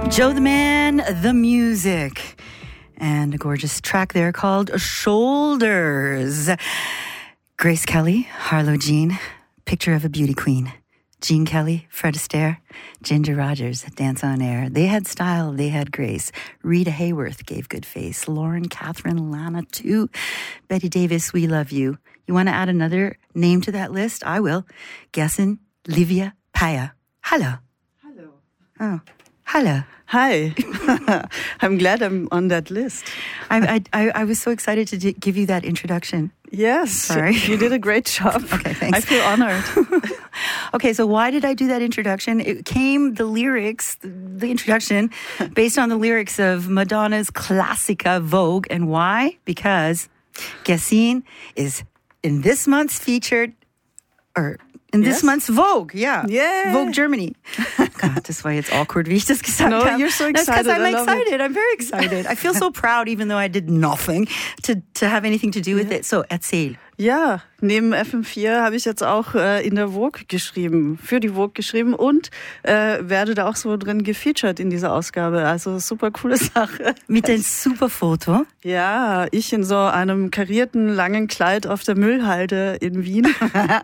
Joe the Man, the music. And a gorgeous track there called Shoulders. Grace Kelly, Harlow Jean, Picture of a Beauty Queen. Gene Kelly, Fred Astaire, Ginger Rogers, Dance on Air. They had style, they had grace. Rita Hayworth gave good face. Lauren, Catherine, Lana too. Betty Davis, we love you. You want to add another name to that list? I will. Gesine Livia Paya. Hello. Hello. Oh, hello. Hi. I'm glad I'm on that list. I was so excited to give you that introduction. Yes. Sorry. You did a great job. Okay, thanks. I feel honored. Okay, so why did I do that introduction? It came, the lyrics, the introduction, based on the lyrics of Madonna's Classica Vogue. And why? Because Gesine is in this month's featured, or in this month's Vogue, yeah. Vogue Germany. God, das war jetzt awkward, wie ich das gesagt habe. No, you're so excited. That's because I'm excited. I'm very excited. I feel so proud, even though I did nothing to have anything to do with it. So, erzähl. Ja, neben FM4 habe ich jetzt auch in der Vogue geschrieben, für die Vogue geschrieben und werde da auch so drin gefeatured in dieser Ausgabe. Also super coole Sache. Mit dem super Foto? Ja, ich in so einem karierten, langen Kleid auf der Müllhalde in Wien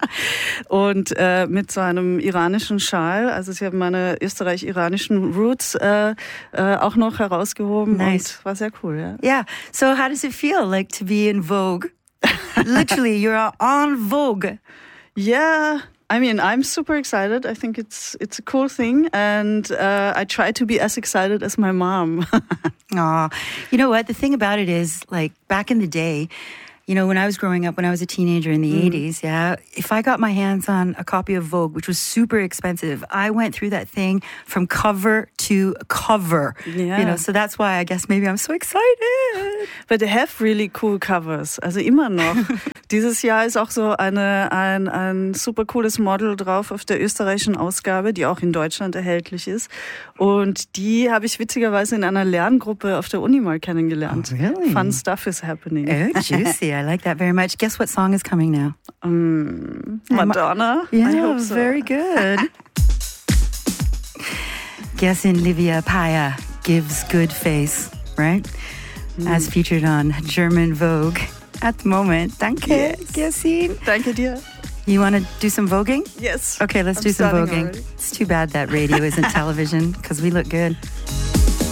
und mit so einem iranischen Schal. Also sie haben meine österreich-iranischen Roots auch noch herausgehoben. Nice. Und war sehr cool, ja. Yeah, so how does it feel like to be in Vogue? Literally, you're on Vogue. Yeah, I mean, I'm super excited. I think it's a cool thing, and I try to be as excited as my mom. Aw, you know what? The thing about it is, like, back in the day, you know, when I was growing up, when I was a teenager in the 80s, if I got my hands on a copy of Vogue, which was super expensive, I went through that thing from cover to cover. Yeah. You know, so that's why I guess maybe I'm so excited. But they have really cool covers. Also immer noch. Dieses Jahr ist auch so ein super cooles Model drauf auf der österreichischen Ausgabe, die auch in Deutschland erhältlich ist. Und die habe ich witzigerweise in einer Lerngruppe auf der Uni mal kennengelernt. Oh, really? Fun stuff is happening. Oh, juicy. I like that very much. Guess what song is coming now? Madonna. Yeah, I hope so. very good. Gesine Livia Paya gives good face, right? As featured on German Vogue at the moment. Danke, Yes. Gesine. Danke dir. You want to do some voguing? Yes. Okay, let's I'm do some starting voguing. already. It's too bad that radio isn't television because we look good.